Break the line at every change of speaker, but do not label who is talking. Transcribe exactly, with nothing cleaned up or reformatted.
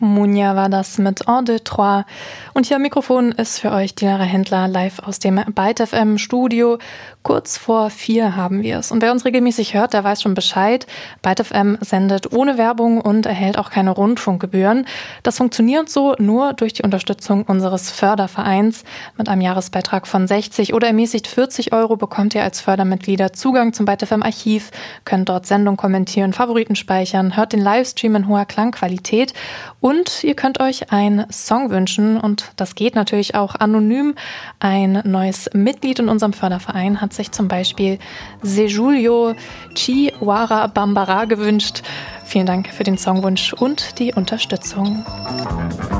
Munja war das mit En deux, trois. Und hier am Mikrofon ist für euch die Lara Händler live aus dem Byte F M Studio. Kurz vor vier haben wir es. Und wer uns regelmäßig hört, der weiß schon Bescheid. Byte F M sendet ohne Werbung und erhält auch keine Rundfunkgebühren. Das funktioniert so nur durch die Unterstützung unseres Fördervereins. Mit einem Jahresbeitrag von sechzig oder ermäßigt vierzig Euro bekommt ihr als Fördermitglieder Zugang zum Byte F M Archiv, könnt dort Sendung kommentieren, Favoriten speichern, hört den Livestream in hoher Klangqualität und ihr könnt euch einen Song wünschen und das geht natürlich auch anonym. Ein neues Mitglied in unserem Förderverein hat sich zum Beispiel Sejulio Chiwara Bambara gewünscht. Vielen Dank für den Songwunsch und die Unterstützung.